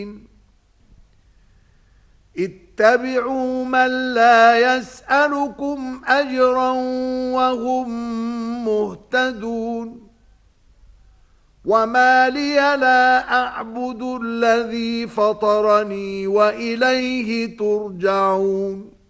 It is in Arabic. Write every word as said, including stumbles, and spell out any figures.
اتبعوا من لا يسألكم أجرا وهم مهتدون وما لي لا أعبد الذي فطرني وإليه ترجعون